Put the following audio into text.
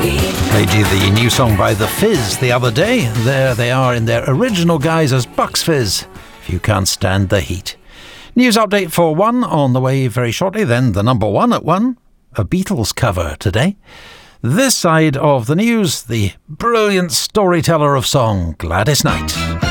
Played you the new song by The Fizz the other day. There they are in their original guise as Bucks Fizz, If You Can't Stand the Heat. News update for 1 on the way very shortly, then the number 1 at 1, a Beatles cover today. This side of the news, the brilliant storyteller of song, Gladys Knight.